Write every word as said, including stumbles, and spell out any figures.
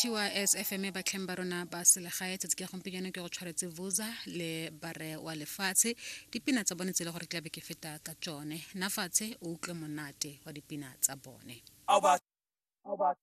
Tiwa S F M ba tlheng ba rona ba selegae tse ke gompieno ke go tshwaretse Vuza le bare wa lefatshe dipina tsa bone tse le gore tla be ke feta ka tsone na fatshe o utlwe monate wa dipina tsa bone.